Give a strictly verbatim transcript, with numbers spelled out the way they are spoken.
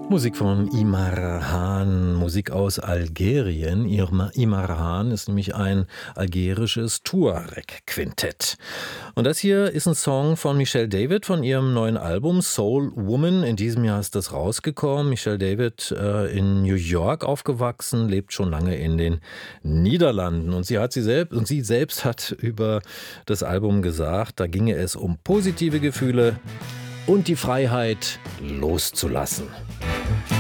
Musik von Imar Han, Musik aus Algerien. Irma- Imar Han ist nämlich ein algerisches Tuareg-Quintett. Und das hier ist ein Song von Michelle David von ihrem neuen Album Soul Woman. In diesem Jahr ist das rausgekommen. Michelle David äh, in New York aufgewachsen, lebt schon lange in den Niederlanden. Und sie hat sie selbst und sie selbst hat über das Album gesagt, da ginge es um positive Gefühle und die Freiheit loszulassen.